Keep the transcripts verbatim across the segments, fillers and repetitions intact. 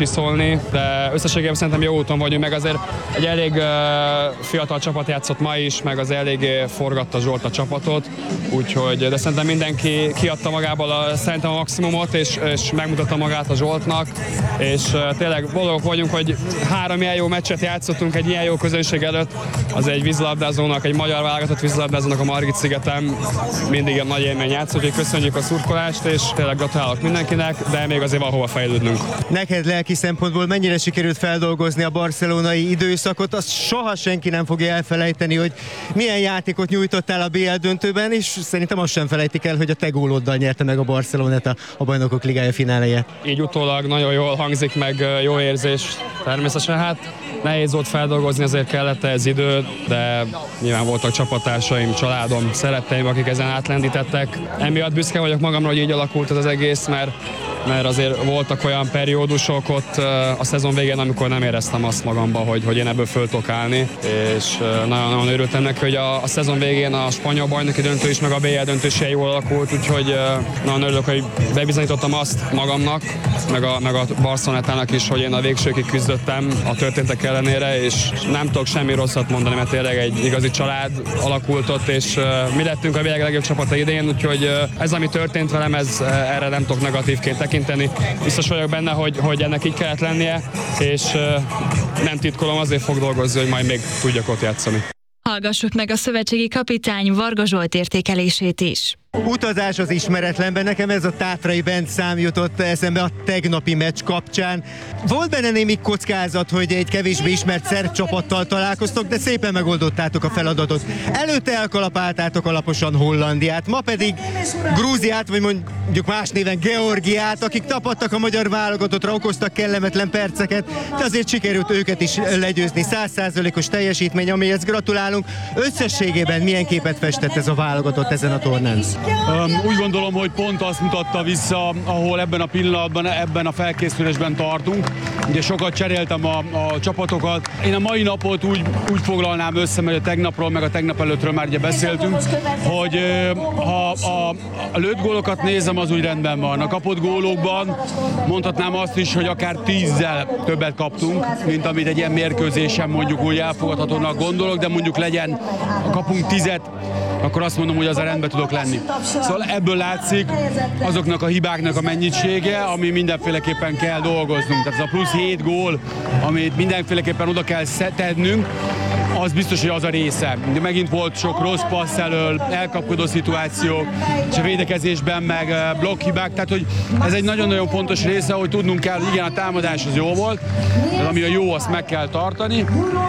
csiszolni, de összességében szerintem jó úton vagyunk, meg azért egy elég uh, fiatal csapat játszott ma is, meg az eléggé forgatta Zsolt a csapatot, úgyhogy, de szerintem mindenki kiadta magából a, szerintem a maximumot, és, és megmutatta magát a Zsoltnak, és uh, tényleg boldogok vagyunk, hogy három ilyen jó meccset játszottunk egy ilyen jó közönség előtt, az egy vízilabdázónak, egy magyar válogatott vízilabdázónak a Margit-szigeten mindig egy nagy élmény játsz, úgyhogy köszönjük a szurkolást, és tényleg gratulálok mindenkinek, de még azért van hova fejlődnünk. Neked lelki szempontból mennyire sikerült feldolgozni a barcelonai időszakot? Azt soha senki nem fogja elfelejteni, hogy milyen játékot nyújtottál a bé el döntőben, és szerintem azt sem felejtik el, hogy a te góloddal nyerte meg a Barcelonát a, a Bajnokok Ligája fináléját. Így utólag nagyon jól hangzik, meg jó érzés. Természetesen hát nehéz volt feldolgozni, azért kellett ez idő, de nyilván voltak csapattársaim, családom, szeretteim, akik ezen átlendítettek. Emiatt büszke vagyok magamra, hogy így alakult ez az egész, mert mert azért voltak olyan periódusok ott a szezon végén, amikor nem éreztem azt magamba, hogy, hogy én ebből föl tudok állni, és nagyon-nagyon örültem neki, hogy a, a szezon végén a spanyol bajnoki döntő is, meg a bé el döntő is jól alakult, úgyhogy nagyon örülök, hogy bebizonyítottam azt magamnak, meg a, meg a Barcelonának is, hogy én a végsőkig küzdöttem a történtek ellenére, és nem tudok semmi rosszat mondani, mert tényleg egy igazi család alakult ott, és mi lettünk a világ legjobb csapata idén, úgyhogy ez, ami történt velem, ez, erre nem tudok negatívként tekinteni. Biztos vagyok benne, hogy, hogy ennek így kellett lennie, és uh, nem titkolom, azért fog dolgozni, hogy majd még tudjak ott játszani. Hallgassuk meg a szövetségi kapitány Varga Zsolt értékelését is. Utazás az ismeretlenben, nekem ez a Tátrai Bent szám jutott eszembe a tegnapi meccs kapcsán. Volt benne némi kockázat, hogy egy kevésbé ismert szerb csapattal találkoztok, de szépen megoldottátok a feladatot. Előtte elkalapáltátok alaposan Hollandiát, ma pedig Grúziát, vagy mondjuk más néven Georgiát, akik tapadtak a magyar válogatottra, okoztak kellemetlen perceket, de azért sikerült őket is legyőzni. száz százalékos teljesítmény, amihez gratulálunk. Összességében milyen képet festett ez a válogatott ezen a tornán? Um, úgy gondolom, hogy pont azt mutatta vissza, ahol ebben a pillanatban, ebben a felkészülésben tartunk. Ugye sokat cseréltem a, a csapatokat. Én a mai napot úgy, úgy foglalnám össze, mert a tegnapról, meg a tegnap előttről már ugye beszéltünk, hogy ha a, a lőtt gólokat nézem, az úgy rendben van. A kapott gólokban mondhatnám azt is, hogy akár tízzel többet kaptunk, mint amit egy ilyen mérkőzésen mondjuk úgy elfogadhatónak gondolok, de mondjuk legyen, kapunk tizet, akkor azt mondom, hogy az a rendben tudok lenni. Szóval ebből látszik azoknak a hibáknak a mennyisége, ami mindenféleképpen kell dolgoznunk. Tehát az a plusz hét gól, amit mindenféleképpen oda kell tennünk, az biztos, hogy az a része. De megint volt sok rossz passz elől, elkapkodó szituáció, és a védekezésben meg blokkhibák, tehát hogy ez egy nagyon-nagyon fontos része, hogy tudnunk kell, hogy igen, a támadás az jó volt, de ami a jó, azt meg kell tartani,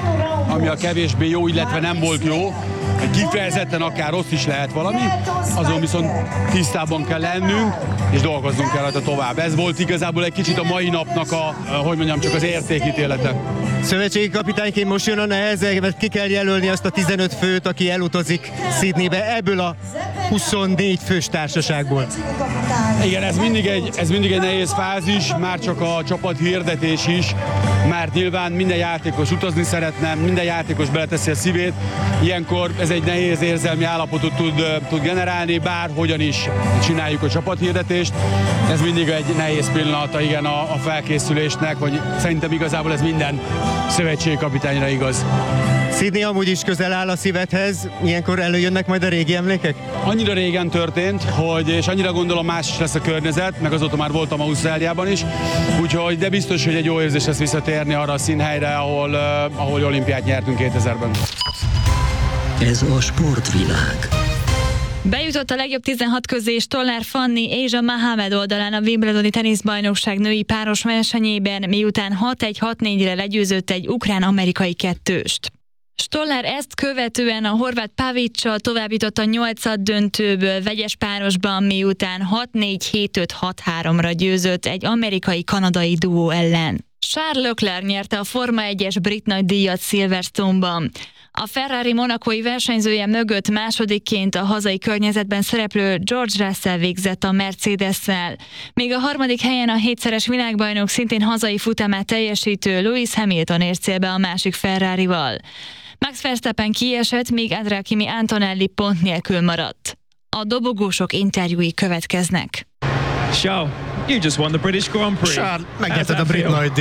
ami a kevésbé jó, illetve nem volt jó, kifejezetten akár rossz is lehet valami, azon viszont tisztában kell lennünk, és dolgoznunk kell rajta tovább. Ez volt igazából egy kicsit a mai napnak a, hogy mondjam, csak az értékítélete. Szövetségi kapitányként most jön a neheze, mert ki kell jelölni azt a tizenöt főt, aki elutazik Sydneybe ebből a huszonnégy fős társaságból. Igen, ez mindig, egy, ez mindig egy nehéz fázis, már csak a csapat hirdetés is, mert nyilván minden játékos utazni szeretne, minden játékos beleteszi a szívét, ilyenkor ez egy nehéz érzelmi állapotot tud, tud generálni, bárhogyan is csináljuk a csapathirdetést. Ez mindig egy nehéz pillanata, igen, a, a felkészülésnek, hogy szerintem igazából ez minden szövetségkapitányra igaz. Sydney amúgy is közel áll a szívedhez, ilyenkor előjönnek majd a régi emlékek? Annyira régen történt, hogy, és annyira gondolom más is lesz a környezet, meg azóta már voltam Ausztráliában is, úgyhogy de biztos, hogy egy jó érzés lesz visszatérni arra a színhelyre, ahol, uh, ahol olimpiát nyertünk kétezerben. Ez a sportvilág. Bejutott a legjobb tizenhat közé Stollár Fanni és a Mohamed oldalán a Wimbledoni teniszbajnokság női páros versenyében, miután hat egy hat négyre legyőzött egy ukrán-amerikai kettőst. Stollár ezt követően a horvát Pavic-sal továbbjutott a nyolcad döntőből vegyes párosban, miután hat négy hét öt hat háromra győzött egy amerikai-kanadai duó ellen. Charles Leclerc nyerte a Forma egyes brit nagydíjat Silverstone-ban. A Ferrari monakói versenyzője mögött másodikként a hazai környezetben szereplő George Russell végzett a Mercedes-szel, míg a harmadik helyen a hétszeres világbajnok szintén hazai futamát teljesítő Lewis Hamilton ért célbe a másik Ferrarival. Max Verstappen kiesett, míg Andrea Kimi Antonelli pont nélkül maradt. A dobogósok interjúi következnek. Charles, you just won the British Grand Prix. Charles, megnyerted a brit nagydíjat.